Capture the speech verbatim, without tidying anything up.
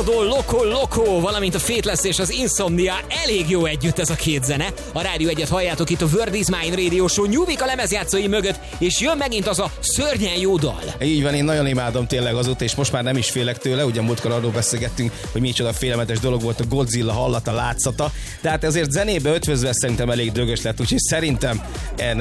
Ricardo Loco Loco, valamint a Faithless és az Insomnia, elég jó együtt ez a két zene. A Rádió egyet halljátok itt a World is Mine Radio Show, nyúlik a lemezjátszói mögött, és jön megint az a szörnyen jó dal. Így van, én nagyon imádom tényleg azóta, és most már nem is félek tőle, ugye múltkor arról beszélgettünk, hogy micsoda félelmetes dolog volt a Godzilla hallata, látszata. Tehát azért zenébe ötvözve szerintem elég dögös lett, úgyhogy szerintem